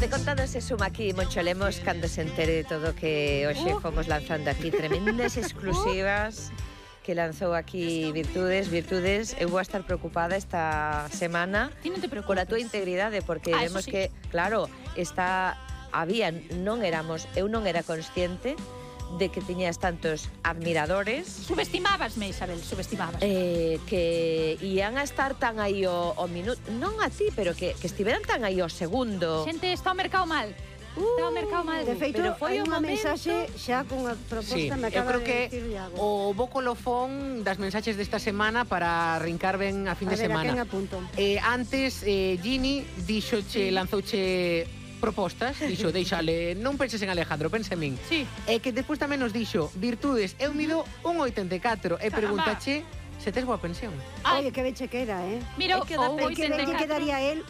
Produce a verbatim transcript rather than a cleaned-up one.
de contados se suma aquí Moncho Lemos cando se entere de todo que hoxe fomos lanzando aquí tremendas exclusivas que lanzou aquí Virtudes. Virtudes, eu vou a estar preocupada esta semana por a tua integridade, porque Ah, vemos sí. que, claro, está había, non éramos, eu non era consciente de que tiñas tantos admiradores. Subestimabasme, Isabel, subestimabas. Eh, que ian a estar tan aí o, o minuto, non a ti, pero que, que estiveran tan aí o segundo. Xente, está o mercado mal. Está o mercado mal. De feito, Pero foi hai o unha momento- mensaxe xa con a proposta Sí, me eu acaba creo de que decir Iago. o bo colofón das mensaxes desta semana para rincar ben a fin A de ver, a quen semana. apunto? Eh, antes, eh, Gini dixoche, lanzouche propostas, dixo, deixale, non penses en Alejandro, pensa en min. Sí. E que despois tamén nos dixo, Virtudes, eu mido un oitenta e catro, e Caramba. pregúntache se tes boa pensión. Ai. Oye, que beche que era, eh? Mira, É que dá o pena Que ben lle oitenta e catro. quedaría a él